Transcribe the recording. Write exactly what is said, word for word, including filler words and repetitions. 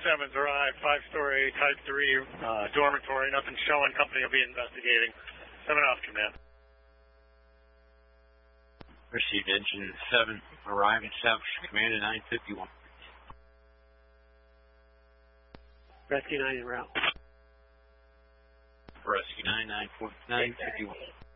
seven's arrived, five-story, type three, uh, dormitory, nothing showing, company will be investigating. seven off, command. Received engine seven, arrived at South Command at nine fifty-one. Rescue nine en route. Rescue nine, nine fifty-one.